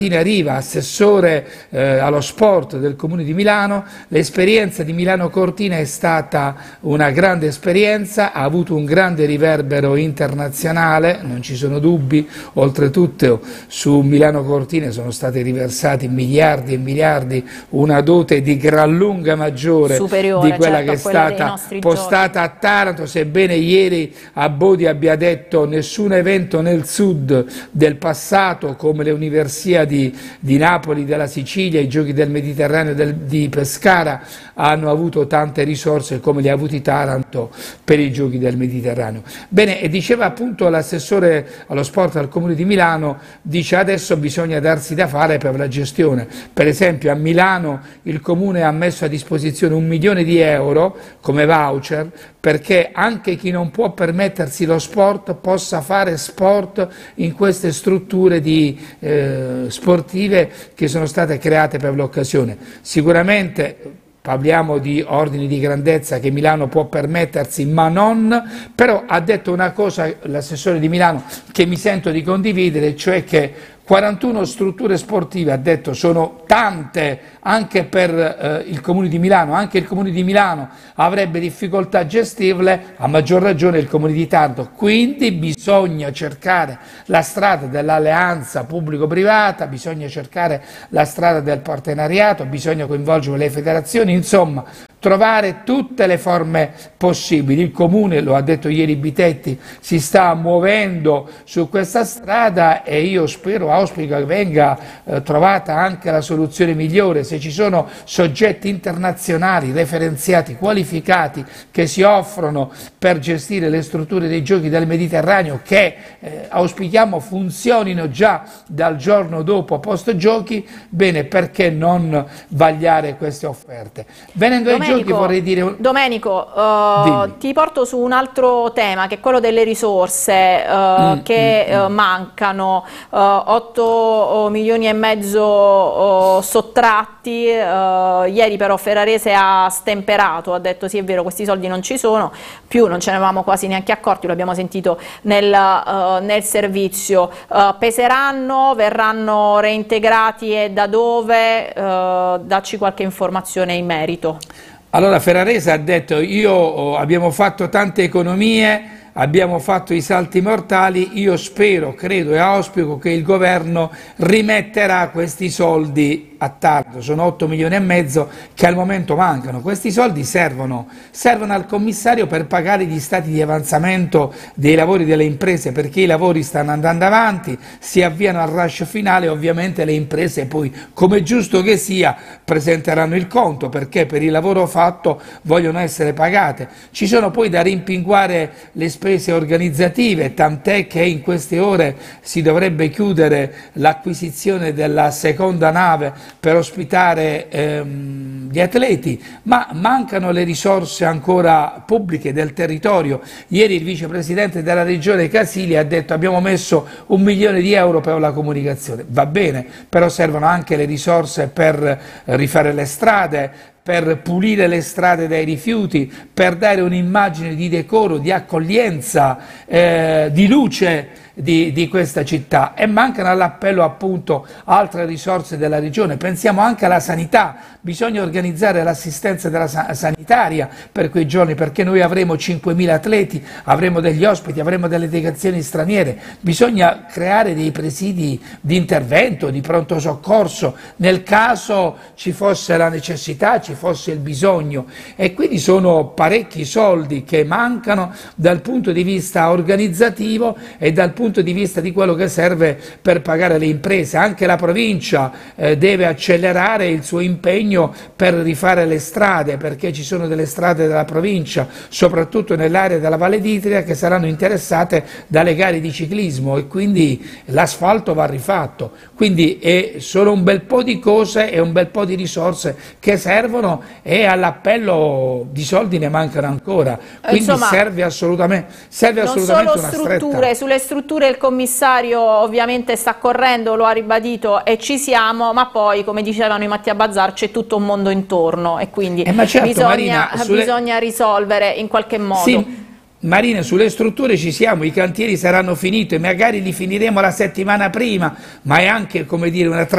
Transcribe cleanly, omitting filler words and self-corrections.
arriva assessore allo sport del Comune di Milano. L'esperienza di Milano Cortina è stata una grande esperienza, ha avuto un grande riverbero internazionale, non ci sono dubbi. Oltretutto su Milano Cortina sono stati riversati miliardi e miliardi, una dote di gran lunga maggiore superiore, di quella che è quella stata postata a Taranto, sebbene ieri a Bodi abbia detto nessun evento nel sud del passato come le Universiadi di Napoli, della Sicilia, i Giochi del Mediterraneo di Pescara hanno avuto tante risorse come le ha avuti Taranto per i Giochi del Mediterraneo. Bene, e diceva appunto l'assessore allo sport al Comune di Milano, dice adesso bisogna darsi da fare per la gestione. Per esempio a Milano il Comune ha messo a disposizione 1 milione di euro come voucher perché anche chi non può permettersi lo sport possa fare sport in queste strutture sportive che sono state create per l'occasione. Sicuramente parliamo di ordini di grandezza che Milano può permettersi, ma non, però ha detto una cosa l'assessore di Milano che mi sento di condividere, cioè che 41 strutture sportive, ha detto, sono tante anche per il Comune di Milano, anche il Comune di Milano avrebbe difficoltà a gestirle, a maggior ragione il Comune di Taranto, quindi bisogna cercare la strada dell'alleanza pubblico-privata, bisogna cercare la strada del partenariato, bisogna coinvolgere le federazioni, insomma trovare tutte le forme possibili. Il Comune, lo ha detto ieri Bitetti, si sta muovendo su questa strada e io auspico che venga trovata anche la soluzione migliore. Se ci sono soggetti internazionali, referenziati, qualificati che si offrono per gestire le strutture dei Giochi del Mediterraneo che auspichiamo funzionino già dal giorno dopo post giochi, bene, perché non vagliare queste offerte? Venendo ai giochi vorrei dire... Domenico, ti porto su un altro tema che è quello delle risorse che mancano, 8 milioni e mezzo sottratti, ieri però Ferrarese ha stemperato, ha detto sì è vero questi soldi non ci sono, più non ce ne avevamo quasi neanche accorti, lo abbiamo sentito nel servizio, peseranno, verranno reintegrati e da dove? Dacci qualche informazione in merito. Allora Ferrarese ha detto abbiamo fatto tante economie, abbiamo fatto i salti mortali, io spero, credo e auspico che il governo rimetterà questi soldi a Taranto, sono 8 milioni e mezzo che al momento mancano. Questi soldi servono al commissario per pagare gli stati di avanzamento dei lavori delle imprese, perché i lavori stanno andando avanti, si avviano al rush finale, ovviamente le imprese poi, come giusto che sia, presenteranno il conto perché per il lavoro fatto vogliono essere pagate. Ci sono poi da rimpinguare le spese organizzative, tant'è che in queste ore si dovrebbe chiudere l'acquisizione della seconda nave per ospitare gli atleti, ma mancano le risorse ancora pubbliche del territorio. Ieri il vicepresidente della regione Casili ha detto abbiamo messo 1 milione di euro per la comunicazione, va bene, però servono anche le risorse per rifare le strade, per pulire le strade dai rifiuti, per dare un'immagine di decoro, di accoglienza, di luce di questa città, e mancano all'appello appunto altre risorse della regione. Pensiamo anche alla sanità, bisogna organizzare l'assistenza sanitaria per quei giorni perché noi avremo 5.000 atleti, avremo degli ospiti, avremo delle delegazioni straniere, bisogna creare dei presidi di intervento, di pronto soccorso nel caso ci fosse la necessità, ci fosse il bisogno, e quindi sono parecchi soldi che mancano dal punto di vista organizzativo e dal punto di vista di quello che serve per pagare le imprese. Anche la provincia deve accelerare il suo impegno per rifare le strade, perché ci sono delle strade della provincia, soprattutto nell'area della Valle d'Itria, che saranno interessate dalle gare di ciclismo e quindi l'asfalto va rifatto. Quindi è solo un bel po' di cose e un bel po' di risorse che servono, e all'appello di soldi ne mancano ancora, quindi insomma, serve assolutamente una stretta. Sulle strutture il commissario ovviamente sta correndo, lo ha ribadito e ci siamo, ma poi come dicevano i Mattia Bazzar c'è tutto un mondo intorno e quindi certo, bisogna risolvere in qualche modo. Sì. Marina, sulle strutture ci siamo, i cantieri saranno finiti, magari li finiremo la settimana prima, ma è anche, come dire, una